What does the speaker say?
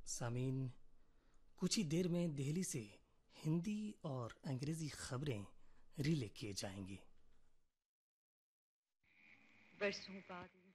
सामीन, कुछ ही देर में दिल्ली से हिंदी और अंग्रेजी खबरें रिले किए जाएंगी। बरसों बाद